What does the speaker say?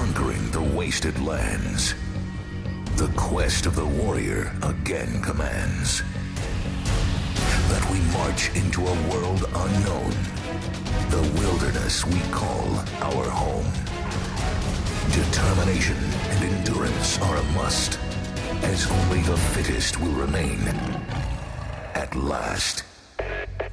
conquering the wasted lands. The quest of the warrior again commands that we march into a world unknown, the wilderness we call our home. Determination and endurance are a must, as only the fittest will remain. At last.